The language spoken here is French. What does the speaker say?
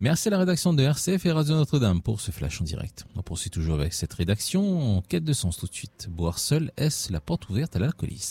Merci à la rédaction de RCF et Radio Notre-Dame pour ce flash en direct. On poursuit toujours avec cette rédaction en quête de sens tout de suite. Boire seul, est-ce la porte ouverte à l'alcoolisme ?